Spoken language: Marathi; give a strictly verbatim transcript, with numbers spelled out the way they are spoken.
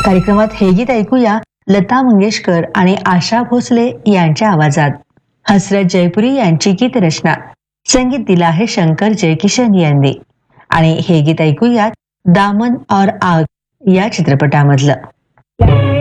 कार्यक्रमात हे गीत ऐकूया लता मंगेशकर आणि आशा भोसले यांच्या आवाजात. हसरत जयपुरी यांची गीत रचना, संगीत दिला आहे शंकर जयकिशन यांनी. आणि हे गीत ऐकूया दामन और आग या चित्रपटामधलं.